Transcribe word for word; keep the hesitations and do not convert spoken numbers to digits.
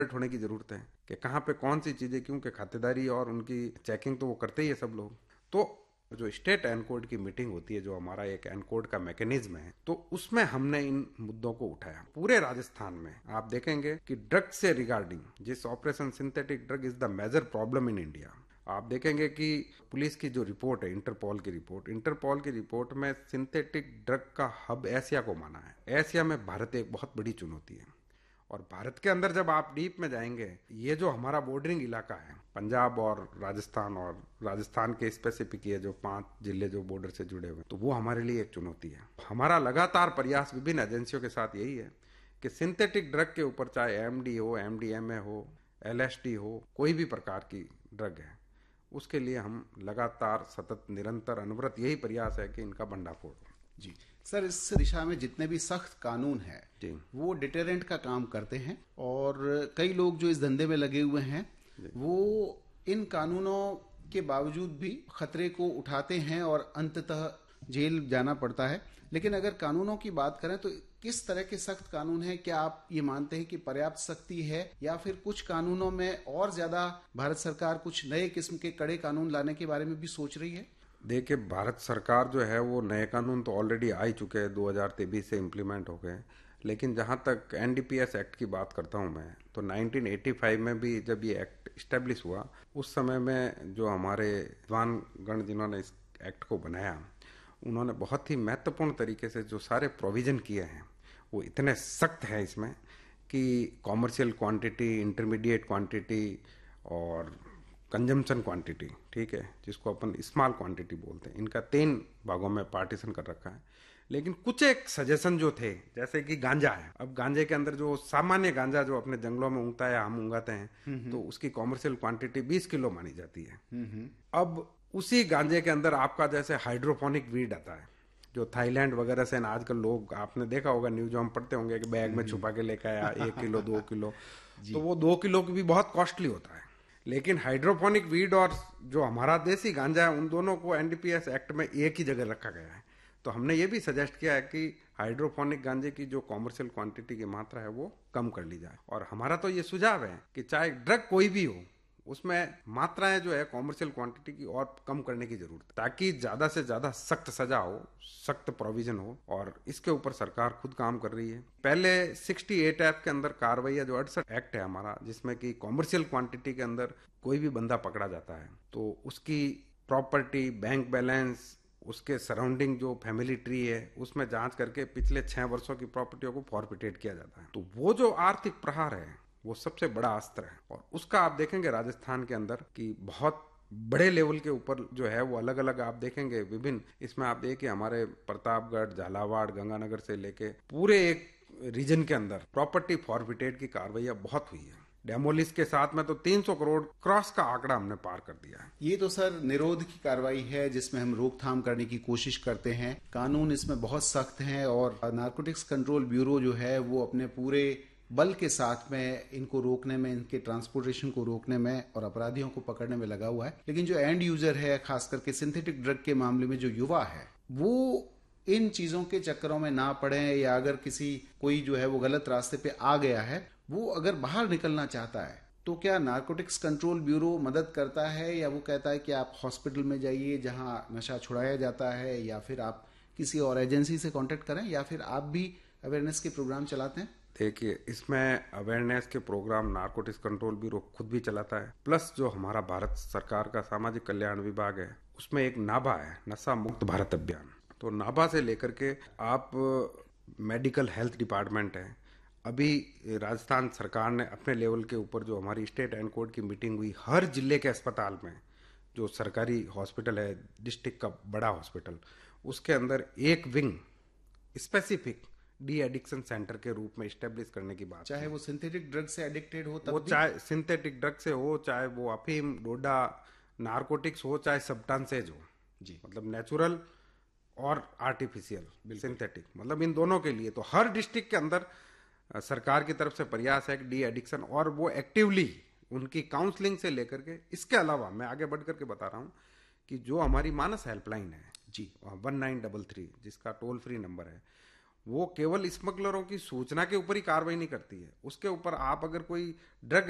Alert होने की जरूरत है कि कहाँ पे कौन सी चीजें, क्योंकि खातेदारी और उनकी चेकिंग तो वो करते ही है सब लोग। तो जो स्टेट एनकोड की मीटिंग होती है, जो हमारा एक एनकोड का मैकेनिज्म है, तो उसमें हमने इन मुद्दों को उठाया। पूरे राजस्थान में आप देखेंगे कि ड्रग से रिगार्डिंग, जिस operation synthetic drug is the major problem in India, आप देखेंगे कि पुलिस की जो रिपोर्ट है, इंटरपोल की रिपोर्ट इंटरपोल की रिपोर्ट में सिंथेटिक ड्रग का हब एशिया को माना है। एशिया में भारत एक बहुत बड़ी चुनौती है। और भारत के अंदर जब आप डीप में जाएंगे, ये जो हमारा बॉर्डरिंग इलाका है, पंजाब और राजस्थान, और राजस्थान के स्पेसिफिक ये जो पांच जिले जो बॉर्डर से जुड़े हुए, तो वो हमारे लिए एक चुनौती है। हमारा लगातार प्रयास विभिन्न एजेंसियों के साथ यही है कि सिंथेटिक ड्रग के ऊपर, चाहे एमडी हो, एमडीएमए हो, एलएसडी हो, कोई भी प्रकार की ड्रग है, उसके लिए हम लगातार सतत निरंतर अनवरत यही प्रयास है कि इनका भंडाफोड़ हो। जी सर, इस दिशा में जितने भी सख्त कानून है वो डिटेरेंट का काम करते हैं, और कई लोग जो इस धंधे में लगे हुए हैं वो इन कानूनों के बावजूद भी खतरे को उठाते हैं और अंततः जेल जाना पड़ता है। लेकिन अगर कानूनों की बात करें तो किस तरह के सख्त कानून हैं? क्या आप ये मानते हैं कि पर्याप्त सख्ती है, या फिर कुछ कानूनों में और ज्यादा भारत सरकार कुछ नए किस्म के कड़े कानून लाने के बारे में भी सोच रही है? देखिए, भारत सरकार जो है वो नए कानून तो ऑलरेडी आ ही चुके हैं, दो हज़ार तेईस से इम्प्लीमेंट हो गए। लेकिन जहां तक एनडीपीएस एक्ट की बात करता हूं मैं, तो नाइनटीन एटी फाइव में भी जब ये एक्ट इस्टेब्लिश हुआ, उस समय में जो हमारे विद्वान गण जिन्होंने इस एक्ट को बनाया, उन्होंने बहुत ही महत्वपूर्ण तरीके से जो सारे प्रोविजन किए हैं वो इतने सख्त हैं इसमें कि कॉमर्शियल क्वांटिटी, इंटरमीडिएट क्वांटिटी और कंजम्पशन क्वांटिटी, ठीक है, जिसको अपन स्मॉल क्वांटिटी बोलते हैं, इनका तीन भागों में पार्टीशन कर रखा है। लेकिन कुछ एक सजेशन जो थे, जैसे कि गांजा है, अब गांजे के अंदर जो सामान्य गांजा जो अपने जंगलों में उगता है, हम उगाते हैं, तो उसकी कॉमर्शियल क्वांटिटी बीस किलो मानी जाती है। अब उसी गांजे के अंदर आपका जैसे हाइड्रोपोनिक वीड आता है, जो थाईलैंड वगैरह से आजकल लोग, आपने देखा होगा न्यूज में पढ़ते होंगे कि बैग में छुपा के लेकर आया एक किलो दो किलो, तो वो दो किलो की भी बहुत कॉस्टली होता है। लेकिन हाइड्रोपोनिक वीड और जो हमारा देसी गांजा है, उन दोनों को एनडीपीएस एक्ट में एक ही जगह रखा गया है। तो हमने ये भी सजेस्ट किया है कि हाइड्रोपोनिक गांजे की जो कॉमर्शियल क्वांटिटी की मात्रा है वो कम कर ली जाए। और हमारा तो ये सुझाव है कि चाहे ड्रग कोई भी हो, उसमें मात्राएं जो है कॉमर्शियल क्वांटिटी की और कम करने की जरूरत है, ताकि ज्यादा से ज्यादा सख्त सजा हो, सख्त प्रोविजन हो। और इसके ऊपर सरकार खुद काम कर रही है। पहले अड़सठ एक्ट के अंदर कार्रवाई है, जो अड़सठ एक्ट है हमारा, जिसमें कि कॉमर्शियल क्वांटिटी के अंदर कोई भी बंदा पकड़ा जाता है तो उसकी प्रॉपर्टी, बैंक बैलेंस, उसके सराउंडिंग जो फैमिली ट्री है, उसमें जांच करके पिछले छह वर्षों की प्रॉपर्टियों को फॉरफिटेट किया जाता है। तो वो जो आर्थिक प्रहार है वो सबसे बड़ा अस्त्र है। और उसका आप देखेंगे राजस्थान के अंदर कि बहुत बड़े लेवल के ऊपर जो है वो अलग अलग आप देखेंगे विभिन्न, इसमें आप देखिए हमारे प्रतापगढ़, झालावाड़, गंगानगर से लेके पूरे एक रीजन के अंदर प्रॉपर्टी फॉरफिटेट की कार्रवाई बहुत हुई है। डेमोलिश के साथ में तो तीन सौ करोड़ क्रॉस का आंकड़ा हमने पार कर दिया है। ये तो सर निरोध की कार्रवाई है, जिसमें हम रोकथाम करने की कोशिश करते हैं। कानून इसमें बहुत सख्त हैं, और नारकोटिक्स कंट्रोल ब्यूरो जो है वो अपने पूरे बल के साथ में इनको रोकने में, इनके ट्रांसपोर्टेशन को रोकने में और अपराधियों को पकड़ने में लगा हुआ है। लेकिन जो एंड यूजर है, खास करके सिंथेटिक ड्रग के मामले में जो युवा है, वो इन चीजों के चक्करों में ना पड़े, या अगर किसी कोई जो है वो गलत रास्ते पे आ गया है, वो अगर बाहर निकलना चाहता है, तो क्या नारकोटिक्स कंट्रोल ब्यूरो मदद करता है, या वो कहता है कि आप हॉस्पिटल में जाइए जहां नशा छुड़ाया जाता है, या फिर आप किसी और एजेंसी से कांटेक्ट करें, या फिर आप भी अवेयरनेस के प्रोग्राम चलाते हैं? देखिए, इसमें अवेयरनेस के प्रोग्राम नारकोटिक्स कंट्रोल ब्यूरो खुद भी चलाता है, प्लस जो हमारा भारत सरकार का सामाजिक कल्याण विभाग है, उसमें एक नाभा है, नशा मुक्त भारत अभियान। तो नाभा से लेकर के आप मेडिकल हेल्थ डिपार्टमेंट है। अभी राजस्थान सरकार ने अपने लेवल के ऊपर जो हमारी स्टेट एनकोड की मीटिंग हुई, हर जिले के अस्पताल में जो सरकारी हॉस्पिटल है, डिस्ट्रिक्ट का बड़ा हॉस्पिटल, उसके अंदर एक wing specific de addiction centre के रूप में स्टेब्लिश करने की बात, चाहे वो सिंथेटिक ड्रग से एडिक्टेड हो, तब वो भी? चाहे सिंथेटिक ड्रग से हो, चाहे वो अफीम, डोडा, नारकोटिक्स हो, चाहे सब्सटेंसेज हो, जी, मतलब नेचुरल और आर्टिफिशियल सिंथेटिक, मतलब इन दोनों के लिए तो हर डिस्ट्रिक्ट के अंदर सरकार की तरफ से प्रयास है डी एडिक्शन, और वो एक्टिवली उनकी काउंसलिंग से लेकर के, इसके अलावा मैं आगे बढ़ करके बता रहा हूँ कि जो हमारी मानस हेल्पलाइन है, जी, वन नाइन डबल थ्री, जिसका टोल फ्री नंबर है, वो केवल स्मगलरों की सूचना के ऊपर ही कार्रवाई नहीं करती है, उसके ऊपर आप अगर कोई ड्रग